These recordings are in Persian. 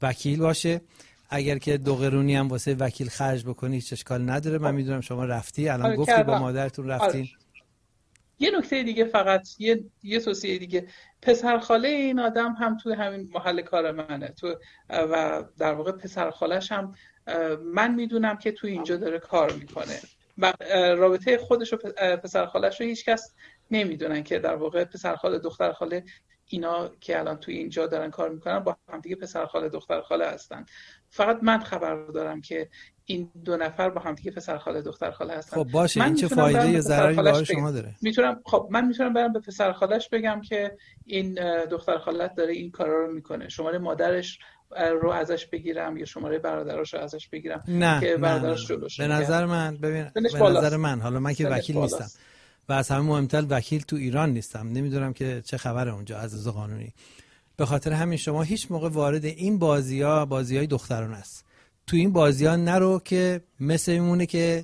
وکیل باشه. اگر که 2 قرونی هم واسه وکیل خرج بکنی هیچ اشکال نداره. من میدونم شما رفتی الان گفتی با مادرتون رفتین. یه نکته دیگه فقط یه توصیه دیگه، پسرخاله این آدم هم توی همین محل کار منه و در واقع پسرخالش هم من میدونم که توی اینجا داره کار میکنه و رابطه خودش و پسرخالش رو هیچ کس نمیدونن که در واقع پسرخاله دخترخاله اینا که الان توی اینجا دارن کار میکنن با هم دیگه پسرخاله دخترخاله هستن. فقط من خبر دارم که این 2 نفر با هم دیگه پسرخاله دخترخاله هستن. خب باشه، این چه فایده یا ضرری برای شما داره؟ من میتونم برم به پسرخالش بگم که این دخترخالت داره این کارا رو میکنه، شماره مادرش رو ازش بگیرم یا شماره برادرش رو ازش بگیرم که برادرش جلوش. به نظر من به نظر من، حالا من که وکیل نیستم و از همه مهمتر وکیل تو ایران نیستم، نمیدونم که چه خبره اونجا از لحاظ قانونی. به خاطر همین شما هیچ موقع وارد این بازی‌های دخترانه است. تو این بازی‌ها نرو که مثل میمونه که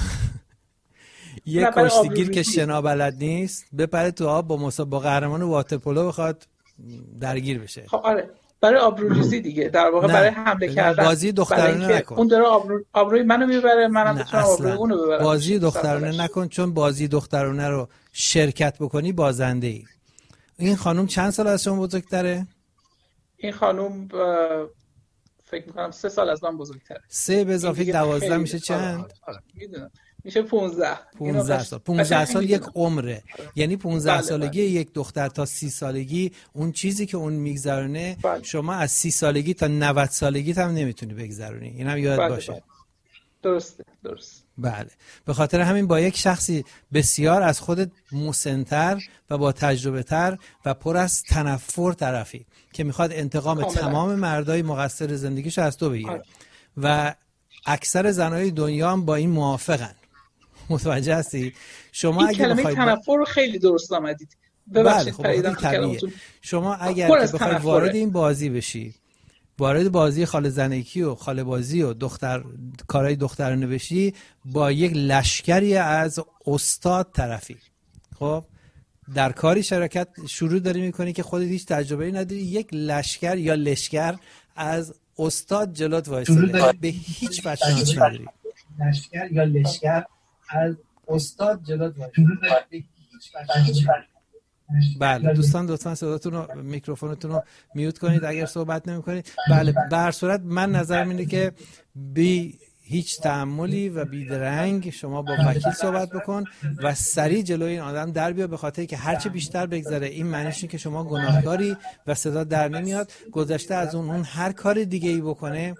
یه کشتیگیر که شنا بلد نیست بپره تو آب با قهرمان واترپولو بخواد درگیر بشه. خب آره، برای آبروریزی دیگه در واقع، برای حمله کردن. بازی دخترانه نکن. اون داره آبروی منو میبره، منم میتونم آبروی اونو ببرم. بازی دخترانه نکن، چون بازی دخترانه رو شرکت بکنی بازنده ای. این خانم چند سال از شما بزرگتره؟ این خانم فکر میکنم 3 سال از من بزرگتره. 3 به اضافه 12 میشه چند؟ میدونم میشه 15 سال. 15 سال یک عمره. یعنی 15 سالگی یک دختر تا 30 سالگی اون چیزی که اون میگذرونه شما از 30 سالگی تا 90 سالگی هم نمیتونی بگذرونی. اینم یاد باشه. درسته. بله. به خاطر همین با یک شخصی بسیار از خودت مسن‌تر و با تجربه تر و پر از تنفر طرفی که میخواد انتقام تمام مردای مقصر زندگیشو از تو بگیره و اکثر زنای دنیا هم با این موافقن. متوجه هستی؟ شما اگه بخواید تنفر رو خیلی درست آمدید. ببخشید طبیعیه. شما اگر که بخواید وارد این بازی بشی، وارد بازی خاله زنکی و خاله بازی و کارهای دخترانه بشی، با یک لشکری از استاد طرفی. خب در کاری شرکت شروع داری میکنی که خودت هیچ تجربه‌ای نداری، یک لشکر یا لشکر از استاد جلوت وایساده، به هیچ وجه شانس نداری. لشکر یا لشکر از استاد جلوت وایساده، به هیچ وجه. بله دوستان لطفا صداتون رو، میکروفونتون رو میوت کنید اگر صحبت نمی کنید. بله به هر صورت من نظرم اینه که بی هیچ تأملی و بیدرنگ شما با وکیل صحبت بکن و سریع جلوی این آدم در بیا، به خاطر که هرچه بیشتر بگذره این معنیش اینه که شما گناهکاری و صدا در نمیاد. گذشته از اون هر کار دیگه ای بکنه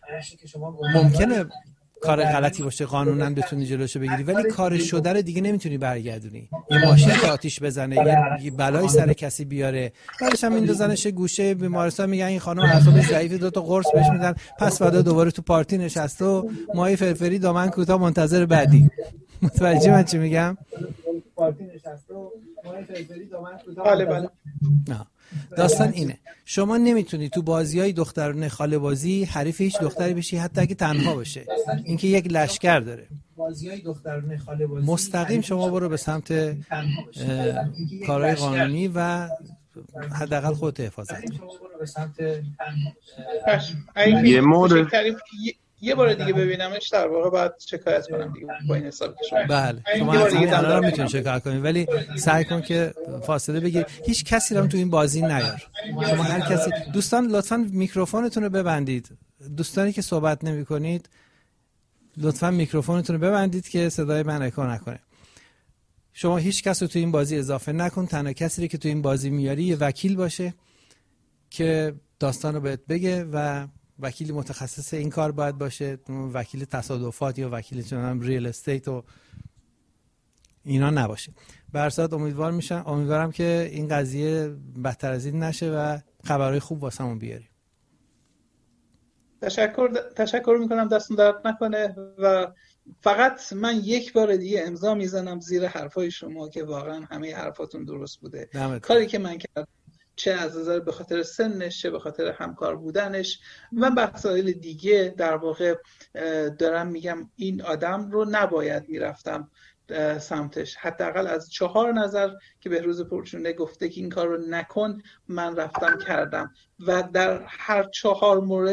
ممکنه کار غلطی باشه، قانونا بتونی جلوشو بگیری، ولی کار شده رو دیگه نمیتونی برگردونی. یه ماشین که آتیش بزنه، یه بلای سر کسی بیاره، بعدش هم میندازنش گوشه بیمارستان، میگن این خانم اعصابش ضعیفه، 2 تا قرص بهش میدن، پس فردا دوباره تو پارتی نشسته و ماهی فرفری دامن کوتاه منتظر بعدی. متوجه من چی میگم؟ پارتی نشسته و ماهی فرفری دامن کوتاه. بله. داستان اینه، شما نمیتونی تو بازی‌های دخترانه خاله بازی حریف هیچ دختری بشی، حتی اگه تنها بشه. اینکه یک لشکر داره. بازی‌های دخترانه خاله بازی مستقیم شما برو به سمت کارهای قانونی و حداقل خودت حفاظت کن. یه مورد یه بار دیگه ببینمش در واقع باید شکایت کنم دیگه با این حساب که شما. بله شما الان میتونید شکایت کنید، ولی سعی کن که فاصله بگیر. هیچ کسی رو تو این بازی نیار. شما هر کسی. دوستان لطفاً میکروفونتون رو ببندید. دوستانی که صحبت نمی‌کنید لطفاً میکروفونتون رو ببندید که صدای من اکو نکنه. شما هیچ کس رو تو این بازی اضافه نکن. تنها کسی که تو این بازی میاری یه وکیل باشه که داستان رو بهت بگه و وکیل متخصص این کار باید باشه، وکیل تصادفات یا وکیل چنان ریل استیت و اینا نباشه. به هر صورت امیدوارم که این قضیه بدتر از این نشه و خبرهای خوب واسمون بیاری. تشکر میکنم، دستون درد نکنه و فقط من یک بار دیگه امضا میزنم زیر حرفای شما که واقعا همه حرفاتون درست بوده. کاری که من کردم چه از نظر به خاطر سنش، چه به خاطر همکار بودنش و مسائل دیگه، در واقع دارم میگم این آدم رو نباید میرفتم سمتش. حداقل از 4 نظر که بهروز پرچونه گفته که این کار رو نکن، من رفتم کردم و در هر 4 مورد